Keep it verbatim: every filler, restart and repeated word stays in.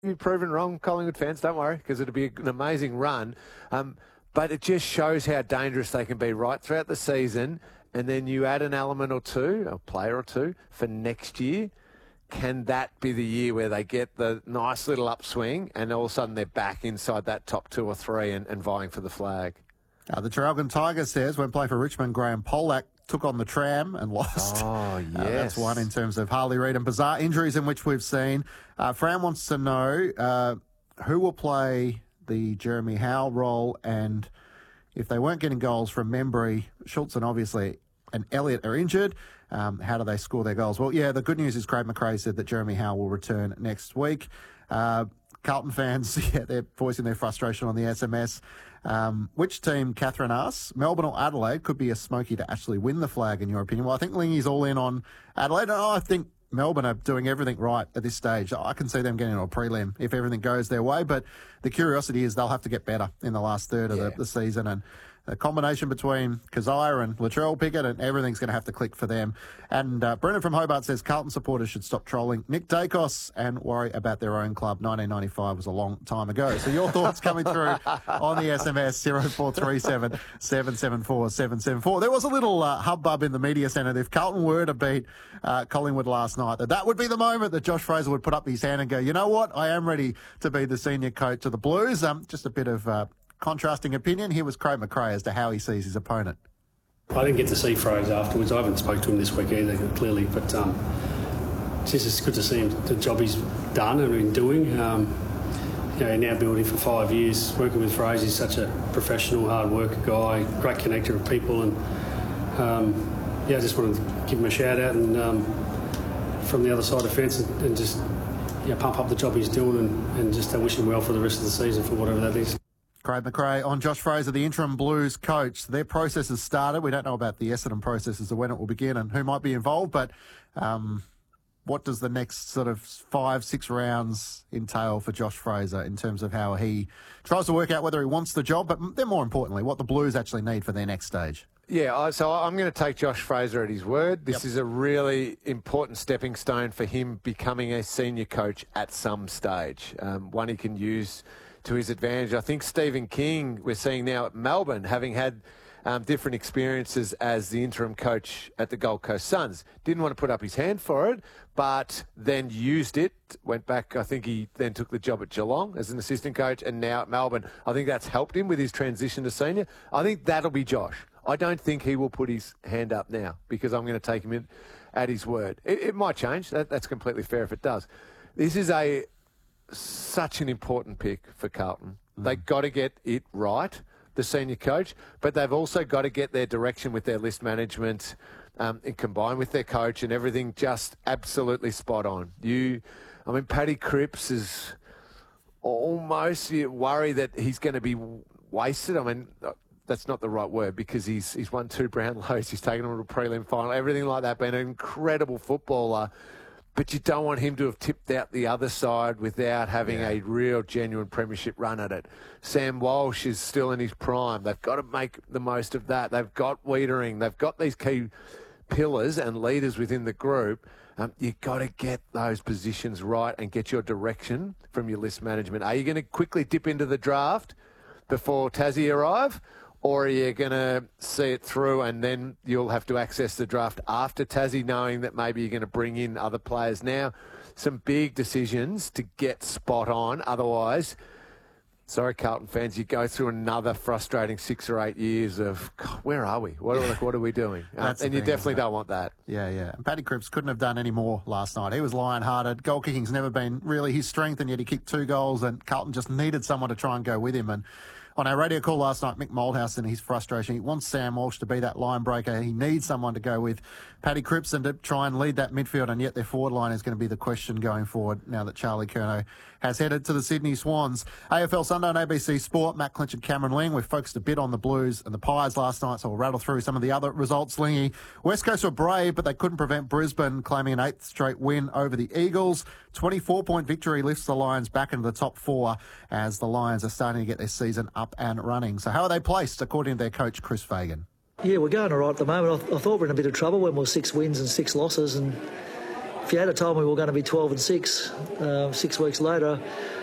You've proven wrong, Collingwood fans, don't worry, because it'll be an amazing run. Um, but it just shows how dangerous they can be right throughout the season. And then you add an element or two, a player or two, for next year. Can that be the year where they get the nice little upswing and all of a sudden they're back inside that top two or three and, and vying for the flag? Uh, the Traralgon Tigers says when playing for Richmond, Graham Polak took on the tram and lost. Oh, yes. Uh, that's one in terms of Harley Reid and bizarre injuries in which we've seen. Uh, Fran wants to know uh, who will play the Jeremy Howe role, and if they weren't getting goals from Membry, Schultz and obviously and Elliott are injured, um, how do they score their goals? Well, yeah, the good news is Craig McRae said that Jeremy Howe will return next week. Uh, Carlton fans, yeah, they're voicing their frustration on the S M S. Um, which team, Catherine asks, Melbourne or Adelaide, could be a smoky to actually win the flag, in your opinion? Well, I think Lingy's all in on Adelaide. Oh, I think Melbourne are doing everything right at this stage. I can see them getting into a prelim if everything goes their way, but the curiosity is they'll have to get better in the last third of yeah. the, the season, and a combination between Keziah and Latrell Pickett, and everything's going to have to click for them. And uh, Brendan from Hobart says Carlton supporters should stop trolling Nick Dacos and worry about their own club. nineteen ninety-five was a long time ago. So your thoughts coming through on the S M S zero four three seven, seven seven four, seven seven four. There was a little uh, hubbub in the media centre. If Carlton were to beat uh, Collingwood last night, that that would be the moment that Josh Fraser would put up his hand and go, you know what, I am ready to be the senior coach of the Blues. Um, just a bit of Uh, contrasting opinion. Here was Craig McRae as to how he sees his opponent. I didn't get to see Fraser afterwards. I haven't spoke to him this week either, clearly, but um, it's just it's good to see him, the job he's done and been doing. Um, you know, now building for five years, working with Fraser. He's such a professional, hard worker guy, great connector of people, and um, yeah, I just wanted to give him a shout out and um, from the other side of the fence and, and just yeah, pump up the job he's doing and, and just uh, wish him well for the rest of the season for whatever that is. Craig McRae on Josh Fraser, the interim Blues coach. Their process has started. We don't know about the Essendon process as to when it will begin and who might be involved, but um, what does the next sort of five, six rounds entail for Josh Fraser in terms of how he tries to work out whether he wants the job, but then more importantly, what the Blues actually need for their next stage? Yeah, so I'm going to take Josh Fraser at his word. This yep. is a really important stepping stone for him becoming a senior coach at some stage, um, one he can use to his advantage. I think Stephen King, we're seeing now at Melbourne, having had um, different experiences as the interim coach at the Gold Coast Suns, didn't want to put up his hand for it, but then used it, went back, I think he then took the job at Geelong as an assistant coach, and now at Melbourne. I think that's helped him with his transition to senior. I think that'll be Josh. I don't think he will put his hand up now because I'm going to take him in at his word. It, it might change. That, that's completely fair if it does. This is a such an important pick for Carlton. Mm. They've got to get it right, the senior coach, but they've also got to get their direction with their list management um, and combine with their coach and everything just absolutely spot on. You, I mean, Paddy Cripps is almost, you worry that he's going to be wasted. I mean, that's not the right word because he's he's won two Brownlows, he's taken them to a prelim final, everything like that, been an incredible footballer. But you don't want him to have tipped out the other side without having yeah. a real, genuine premiership run at it. Sam Walsh is still in his prime. They've got to make the most of that. They've got Wiedering. They've got these key pillars and leaders within the group. Um, you've got to get those positions right and get your direction from your list management. Are you going to quickly dip into the draft before Tassie arrive? Or are you going to see it through and then you'll have to access the draft after Tassie, knowing that maybe you're going to bring in other players now? Some big decisions to get spot on. Otherwise, sorry, Carlton fans, you go through another frustrating six or eight years of, God, where are we? What, like, what are we doing? Um, and you thing, definitely don't want that. Yeah, yeah. And Paddy Cripps couldn't have done any more last night. He was lion-hearted. Goal kicking's never been really his strength, and yet he kicked two goals, and Carlton just needed someone to try and go with him. And on our radio call last night, Mick Moldhouse and his frustration, he wants Sam Walsh to be that line breaker. He needs someone to go with Paddy Cripps and to try and lead that midfield, and yet their forward line is going to be the question going forward now that Charlie Curnow has headed to the Sydney Swans. A F L Sunday on A B C Sport, Matt Clinch and Cameron Ling. We focused a bit on the Blues and the Pies last night, so we'll rattle through some of the other results. Lingy, West Coast were brave, but they couldn't prevent Brisbane claiming an eighth straight win over the Eagles. twenty-four point victory lifts the Lions back into the top four as the Lions are starting to get their season up and running. So how are they placed, according to their coach, Chris Fagan? Yeah, we're going all right at the moment. I, I thought we were in a bit of trouble when we were six wins and six losses, and if you had told me we were going to be twelve and six uh, six weeks later,